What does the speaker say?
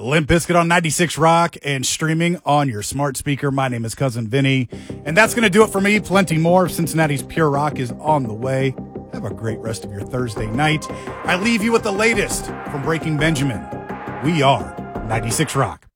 Limp Bizkit on 96 Rock and streaming on your smart speaker. My name is Cousin Vinny, and that's going to do it for me. Plenty more. Cincinnati's Pure Rock is on the way. Have a great rest of your Thursday night. I leave you with the latest from Breaking Benjamin. We are 96 Rock.